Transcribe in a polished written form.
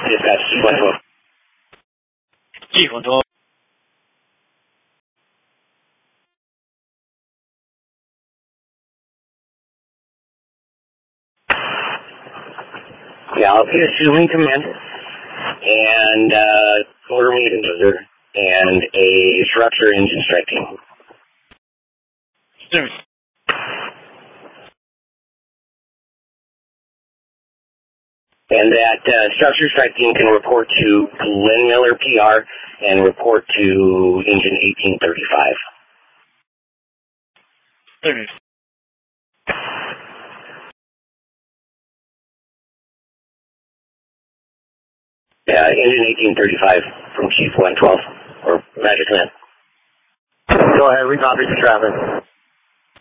Dispatch, Chief 112. Chief 112. Yeah, I'll get to Wing Command and order me a bulldozer and a structure engine strike team. Sir. And that structure strike team can report to Glenn Miller, PR, and report to engine 1835. Sir. Yeah, engine 1835 from Chief 112, or Magic Man. Go ahead, we copy the traffic.